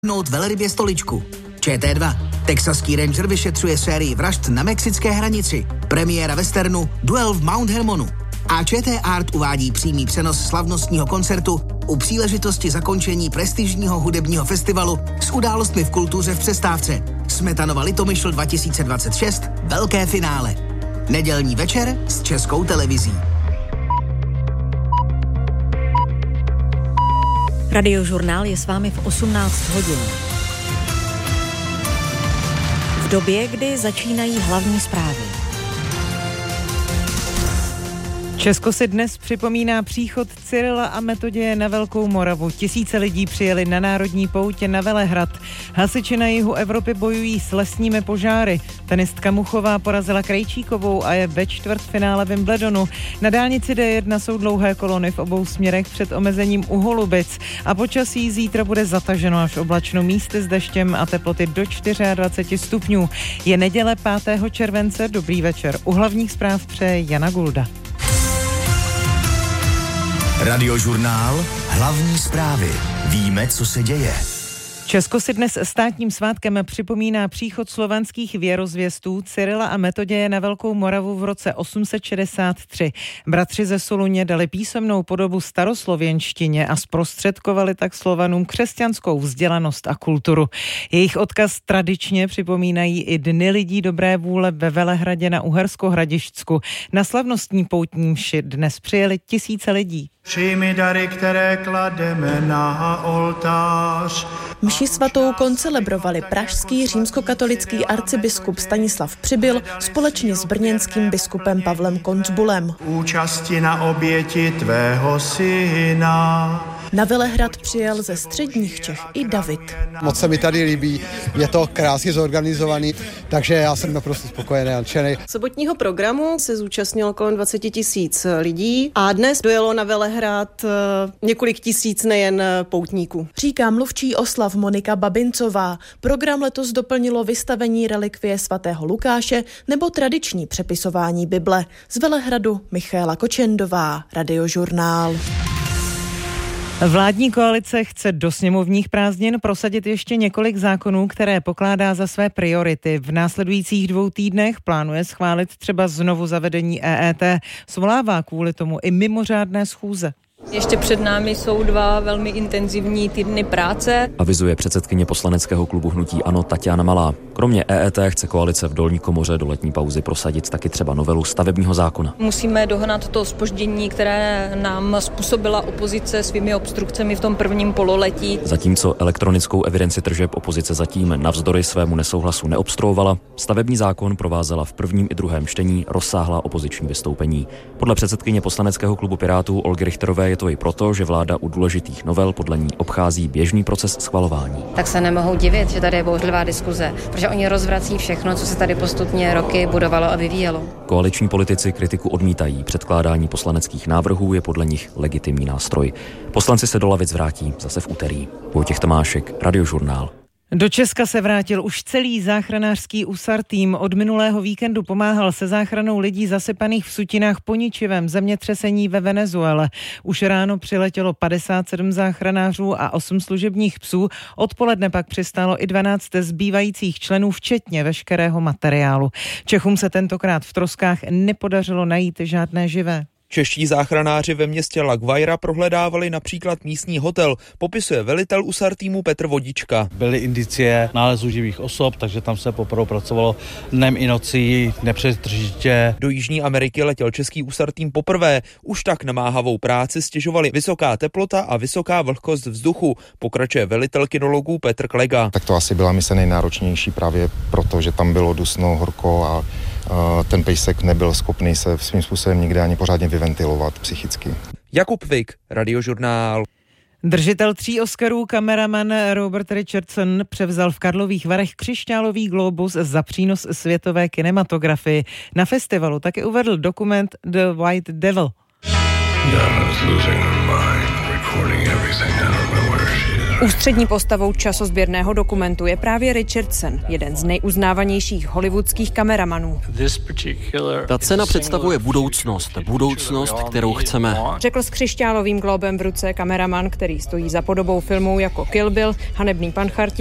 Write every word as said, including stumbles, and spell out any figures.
nout velrybě stoličku. Č T dva. Texaský ranger vyšetřuje sérii vražd na mexické hranici. Premiéra westernu Duel v Mount Hermonu. A ČT Art uvádí přímý přenos slavnostního koncertu u příležitosti zakončení prestižního hudebního festivalu s událostmi v kultuře v přestávce. Smetanova Litomyšl dva tisíce dvacet šest. Velké finále. Nedělní večer s Českou televizí. Radiožurnál je s vámi v osmnáct hodin. V době, kdy začínají hlavní zprávy. Česko si dnes připomíná příchod Cyrila a Metoděje na Velkou Moravu. Tisíce lidí přijeli na národní pouť na Velehrad. Hasiči na jihu Evropy bojují s lesními požáry. Tenistka Muchová porazila Krejčíkovou a je ve čtvrtfinále Wimbledonu. Na dálnici D jedna jsou dlouhé kolony v obou směrech před omezením u Holubic. A počasí zítra bude zataženo až oblačno, místy s deštěm a teploty do dvacet čtyři stupňů. Je neděle pátého července, dobrý večer. U hlavních zpráv přeje Jana Gulda. Radiožurnál, hlavní zprávy. Víme, co se děje. Česko si dnes státním svátkem připomíná příchod slovanských věrozvěstů Cyrila a Metoděje na Velkou Moravu v roce osm set šedesát tři. Bratři ze Soluně dali písemnou podobu staroslověnštině a zprostředkovali tak Slovanům křesťanskou vzdělanost a kulturu. Jejich odkaz tradičně připomínají i Dny lidí dobré vůle ve Velehradě na Uhersko-Hradišťsku. Na slavnostní poutní mši dnes přijeli tisíce lidí. Přijmi dary, které klademe na oltář. Mši svatou koncelebrovali pražský římskokatolický arcibiskup Stanislav Přibyl společně s brněnským biskupem Pavlem Koncbulem. Účasti na oběti tvého syna. Na Velehrad přijel ze středních Čech i David. Moc se mi tady líbí, je to krásně zorganizovaný, takže já jsem naprosto spokojený a nadšený. Sobotního programu se zúčastnilo kolem dvacet tisíc lidí a dnes dojelo na Velehrad několik tisíc nejen poutníků. Říká mluvčí oslav Monika Babincová. Program letos doplnilo vystavení relikvie svatého Lukáše nebo tradiční přepisování Bible. Z Velehradu Michaela Kočendová, Radiožurnál. Vládní koalice chce do sněmovních prázdnin prosadit ještě několik zákonů, které pokládá za své priority. V následujících dvou týdnech plánuje schválit třeba znovu zavedení E E T. Svolává kvůli tomu i mimořádné schůze. Ještě před námi jsou dva velmi intenzivní týdny práce. Avizuje předsedkyně poslaneckého klubu hnutí ANO Taťána Malá. Kromě E E T chce koalice v dolní komoře do letní pauzy prosadit taky třeba novelu stavebního zákona. Musíme dohnat to zpoždění, které nám způsobila opozice svými obstrukcemi v tom prvním pololetí. Zatímco elektronickou evidenci tržeb opozice zatím navzdory svému nesouhlasu neobstruovala, stavební zákon provázela v prvním i druhém čtení rozsáhlá opoziční vystoupení. Podle předsedkyně poslaneckého klubu Pirátů Olgy Richterové je to i proto, že vláda u důležitých novel podle ní obchází běžný proces schvalování. Tak se nemohou divit, že tady je bouřlivá diskuze, protože oni rozvrací všechno, co se tady postupně roky budovalo a vyvíjelo. Koaliční politici kritiku odmítají. Předkládání poslaneckých návrhů je podle nich legitimní nástroj. Poslanci se do lavic vrátí zase v úterý. Vojtěch Tomášek, Radiožurnál. Do Česka se vrátil už celý záchranářský úsar tým. Od minulého víkendu pomáhal se záchranou lidí zasypaných v sutinách po ničivém zemětřesení ve Venezuele. Už ráno přiletělo padesát sedm záchranářů a osm služebních psů. Odpoledne pak přistálo i dvanáct zbývajících členů, včetně veškerého materiálu. Čechům se tentokrát v troskách nepodařilo najít žádné živé. Čeští záchranáři ve městě La Guaira prohledávali například místní hotel, popisuje velitel USAR týmu Petr Vodička. Byly indicie nálezu živých osob, takže tam se poprvé pracovalo dnem i nocí nepřetržitě. Do Jižní Ameriky letěl český USAR tým poprvé. Už tak namáhavou práci stěžovali vysoká teplota a vysoká vlhkost vzduchu, pokračuje velitel kinologů Petr Klega. Tak to asi byla mise nejnáročnější právě proto, že tam bylo dusno, horko a ten pejsek nebyl schopný se svým způsobem nikde ani pořádně vyventilovat psychicky. Jakub Vik, Radiožurnál. Držitel tří Oscarů, kameraman Robert Richardson, převzal v Karlových Varech křišťálový glóbus za přínos světové kinematografii. Na festivalu taky uvedl dokument The White Devil. Ústřední postavou časozběrného dokumentu je právě Richardson, jeden z nejuznávanějších hollywoodských kameramanů. Ta cena představuje budoucnost, budoucnost, kterou chceme. Řekl s křišťálovým glóbem v ruce kameraman, který stojí za podobou filmů jako Kill Bill, Hanebný pancharti